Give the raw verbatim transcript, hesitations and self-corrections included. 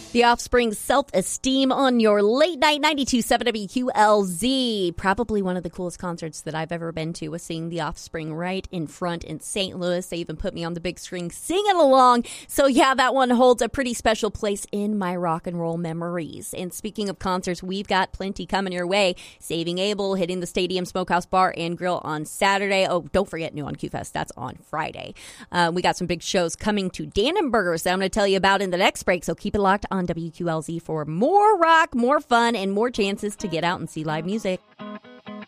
The Offspring's Self-Esteem on your late night ninety-two point seven W Q L Z. Probably one of the coolest concerts that I've ever been to was seeing The Offspring right in front in Saint Louis. They even put me on the big screen singing along. So yeah, that one holds a pretty special place in my rock and roll memories. And speaking of concerts, we've got plenty coming your way. Saving Abel hitting the Stadium Smokehouse Bar and Grill on Saturday. Oh, don't forget New on Q Fest. That's on Friday. Uh, we got some big shows coming to Dannenbergers that I'm going to tell you about in the next break. So keep it locked on W Q L Z for more rock, more fun, and more chances to get out and see live music.